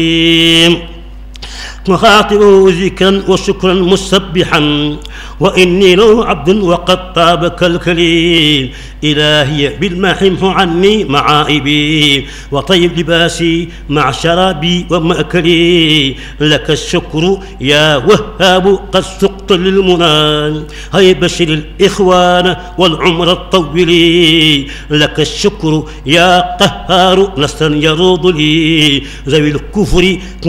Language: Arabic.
نخاطبه ذكرا وشكرا مسبحا وإني له عبد وقد طاب كالكليل. إلهي بالماح امح عني معائبي وطيب لباسي مع شرابي ومأكلي. لك الشكر يا وهاب قد سقت للمنى هيا بشر الإخوان والعمر الطويل. لك الشكر يا قهار نصرا يروض لي ذوي الكفر